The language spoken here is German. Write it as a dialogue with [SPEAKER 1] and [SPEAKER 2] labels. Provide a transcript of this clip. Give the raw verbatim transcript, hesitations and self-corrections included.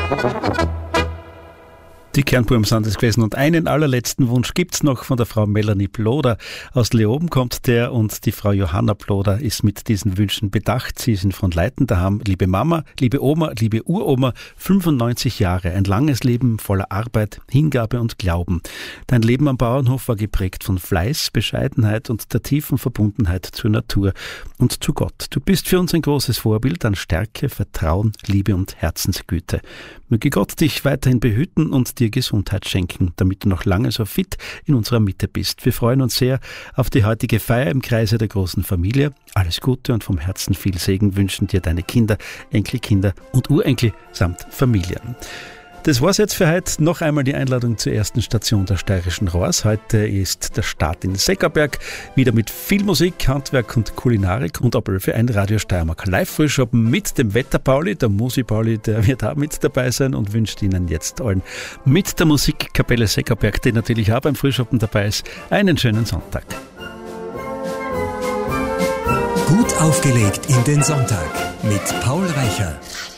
[SPEAKER 1] Die Kernbuben sind es gewesen und einen allerletzten Wunsch gibt's noch von der Frau Melanie Ploder. Aus Leoben kommt der und die Frau Johanna Ploder ist mit diesen Wünschen bedacht. Sie sind von Leiten daheim. Liebe Mama, liebe Oma, liebe Uroma, fünfundneunzig Jahre, ein langes Leben voller Arbeit, Hingabe und Glauben. Dein Leben am Bauernhof war geprägt von Fleiß, Bescheidenheit und der tiefen Verbundenheit zur Natur und zu Gott. Du bist für uns ein großes Vorbild an Stärke, Vertrauen, Liebe und Herzensgüte. Möge Gott dich weiterhin behüten und dir Gesundheit schenken, damit du noch lange so fit in unserer Mitte bist. Wir freuen uns sehr auf die heutige Feier im Kreise der großen Familie. Alles Gute und vom Herzen viel Segen wünschen dir deine Kinder, Enkelkinder und Urenkel samt Familien. Das war's jetzt für heute. Noch einmal die Einladung zur ersten Station der Steirischen Rohrs. Heute ist der Start in Seckerberg. Wieder mit viel Musik, Handwerk und Kulinarik und ab elf ein Radio Steiermark Live-Frühschoppen mit dem Wetter-Pauli. Der Musi-Pauli, der wird auch mit dabei sein und wünscht Ihnen jetzt allen mit der Musikkapelle Seckerberg, die natürlich auch beim Frühschoppen dabei ist, einen schönen Sonntag.
[SPEAKER 2] Gut aufgelegt in den Sonntag mit Paul Reicher.